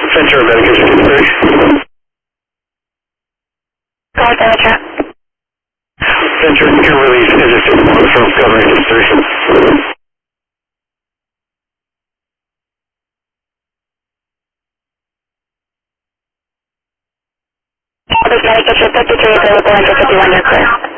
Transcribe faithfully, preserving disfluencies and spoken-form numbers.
Center medication insertion. Call Delta. Center, your release is a signal from government insertion. This medication fifty-three available and fifty-one, you're clear.